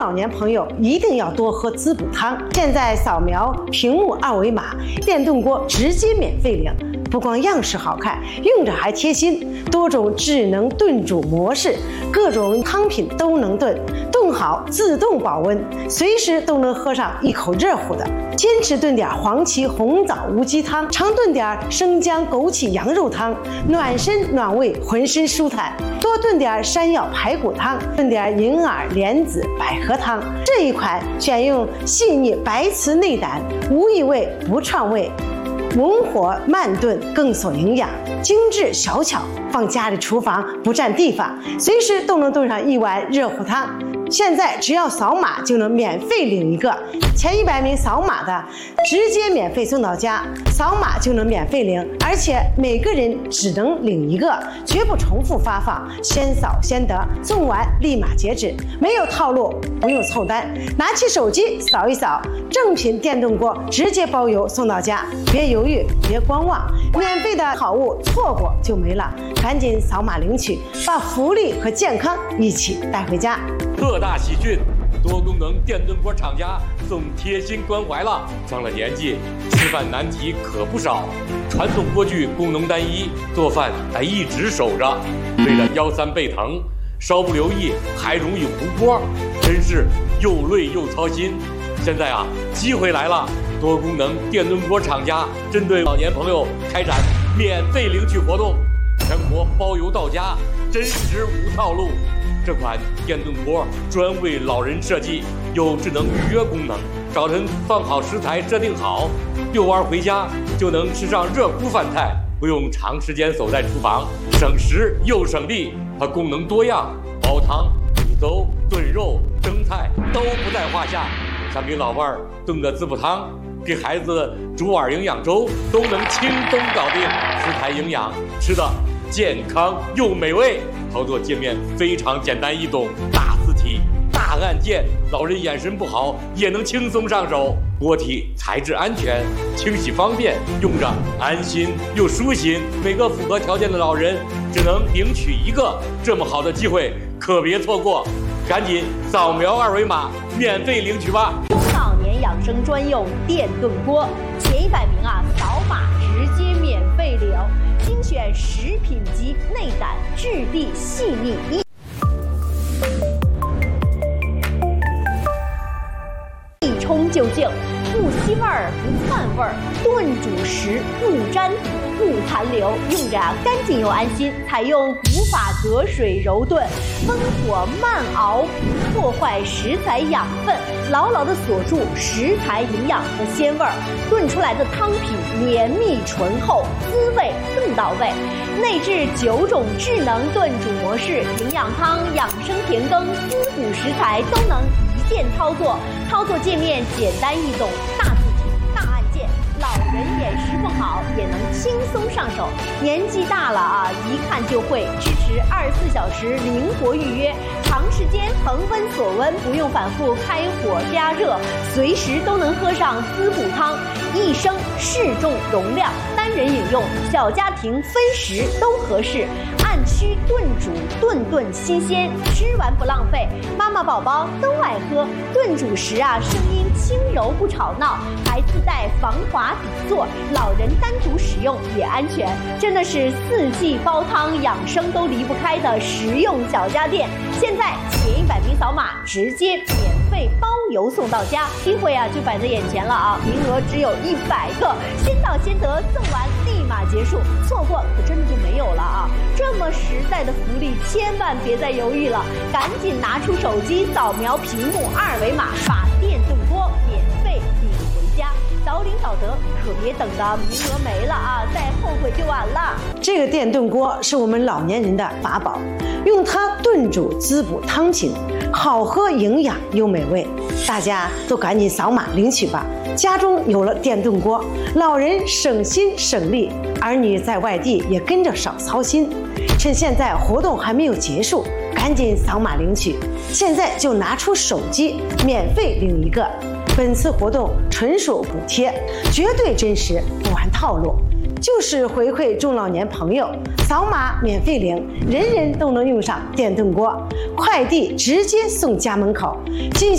老年朋友一定要多喝滋补汤。现在扫描屏幕二维码，电炖锅直接免费领。不光样式好看，用着还贴心，多种智能炖煮模式，各种汤品都能炖，炖好自动保温，随时都能喝上一口热乎的。坚持炖点黄芪红枣无鸡汤，常炖点生姜枸杞羊肉汤，暖身暖胃，浑身舒坦。多炖点山药排骨汤，炖点银耳莲子百合汤。这一款选用细腻白瓷内胆，无异味不串味，文火慢炖更锁营养，精致小巧，放家里厨房不占地方，随时都能炖上一碗热乎汤。现在只要扫码就能免费领一个，前100名扫码的直接免费送到家，扫码就能免费领，而且每个人只能领一个，绝不重复发放，先扫先得，送完立马截止，没有套路，不用凑单，拿起手机扫一扫，正品电炖锅直接包邮送到家，别犹豫，别观望，免费的好物错过就没了，赶紧扫码领取，把福利和健康一起带回家。 特大喜讯，多功能电炖锅厂家送贴心关怀了。上了年纪，吃饭难题可不少，传统锅具功能单一，做饭得一直守着，为了腰酸背疼，稍不留意还容易糊锅，真是又累又操心。现在啊，机会来了，多功能电炖锅厂家针对老年朋友开展免费领取活动，全国包邮到家，真实无套路。这款电炖锅专为老人设计，有智能预约功能，早晨放好食材设定好，遛弯回家就能吃上热乎饭菜，不用长时间守在厨房，省时又省力。它功能多样，煲汤、煮粥、炖肉、蒸菜都不在话下。想给老伴儿炖个滋补汤，给孩子煮碗营养粥，都能轻松搞定。食材营养，吃的健康又美味。操作界面非常简单易懂，大字体大按键，老人眼神不好也能轻松上手。锅体材质安全，清洗方便，用着安心又舒心。每个符合条件的老人只能领取一个，这么好的机会可别错过，赶紧扫描二维码免费领取吧。 中老年养生专用电炖锅，前100名啊，扫码直接免费领。精选食品级内胆，质地细腻，一冲就净，不吸味儿不窜味儿，炖煮时不粘土不残留，用着干净又安心。采用古法隔水揉炖，温火慢熬，不破坏食材养分，牢牢地锁住食材营养和鲜味儿，炖出来的汤品绵密醇厚，滋味更到位。内置9种智能炖煮模式，营养汤、养生甜羹、滋补食材都能一键操作。操作界面简单易懂，大字体大按键，老人眼识不好也能轻松上手。年纪大了啊，一看就会，支持24小时灵活预约，长时间恒温锁温，不用反复开火加热，随时都能喝上滋补汤。一升适中容量，单人饮用，小家庭分食都合适。按需炖煮，顿新鲜，吃完不浪费，妈妈宝宝都爱喝。炖煮时啊，声音轻柔不吵闹，还自带防滑底座，老人单独使用也安全。真的是4季煲汤养生都离不开的实用小家电。现在前100名扫码直接免费包邮送到家，机会啊就摆在眼前了啊，名额只有100个，先到先得，送完立马结束，错过可真的就没有了啊！这么实在的福利，千万别再犹豫了，赶紧拿出手机扫描屏幕二维码，把电炖锅免费领回家，早领早得，可别等到名额没了啊，再后悔就晚了。 这个电炖锅是我们老年人的法宝，用它炖煮滋补汤品，好喝营养又美味，大家都赶紧扫码领取吧。家中有了电炖锅，老人省心省力，儿女在外地也跟着少操心。趁现在活动还没有结束，赶紧扫码领取，现在就拿出手机免费领一个。本次活动纯属补贴，绝对真实，不玩套路，就是回馈中老年朋友。扫码免费领，人人都能用上电炖锅，快递直接送家门口。